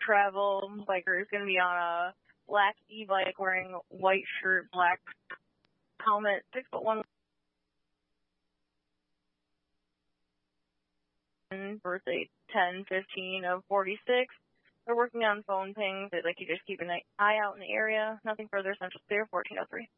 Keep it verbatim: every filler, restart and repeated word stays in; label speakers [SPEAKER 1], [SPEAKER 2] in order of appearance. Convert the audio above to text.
[SPEAKER 1] travel biker is going to be on a black e-bike wearing white shirt, black helmet, six foot one. Birthday ten fifteen of forty-six. They're working on phone pings. They'd like you to just keep an eye out in the area. Nothing further. Central Clear, fourteen oh three.